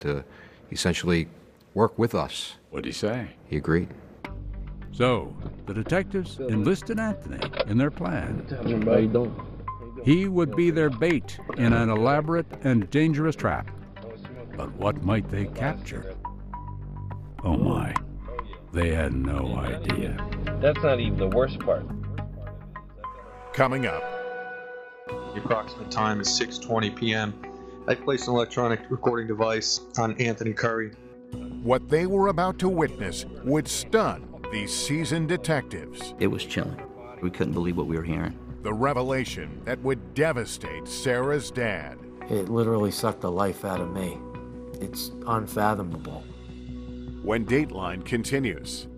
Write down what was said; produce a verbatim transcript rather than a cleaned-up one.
to essentially work with us. What'd he say? He agreed. So, the detectives enlisted Anthony in their plan. How you doing? He would be their bait in an elaborate and dangerous trap. But what might they capture? Oh my, they had no idea. That's not even the worst part. Coming up. The approximate time is six twenty p.m. I placed an electronic recording device on Anthony Curry. What they were about to witness would stun these seasoned detectives. It was chilling. We couldn't believe what we were hearing. The revelation that would devastate Sarah's dad. It literally sucked the life out of me. It's unfathomable. When Dateline continues.